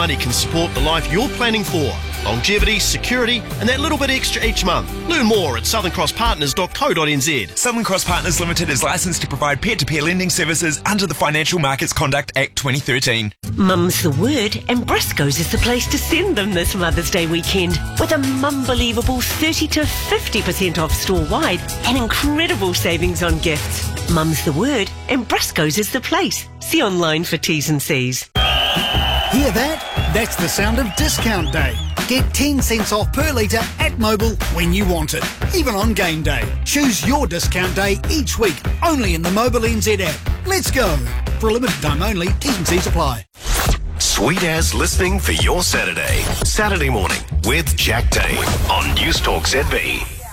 money can support the life you're planning for. Longevity, security, and that little bit extra each month. Learn more at southern-cross-partners.co.nz. Southern Cross Partners Limited is licensed to provide peer-to-peer lending services under the Financial Markets Conduct Act 2013. Mum's the word, and Briscoe's is the place to send them this Mother's Day weekend. With a mum-believable 30 to 50% off store-wide and incredible savings on gifts. Mum's the word, and Briscoe's is the place. See online for T's and C's. Hear that? That's the sound of discount day. Get 10 cents off per litre at Mobil when you want it, even on game day. Choose your discount day each week, only in the Mobil NZ app. Let's go. For a limited time only, T's and C's apply. Sweet as listening for your Saturday. Saturday morning with Jack Dane on News Talk ZB.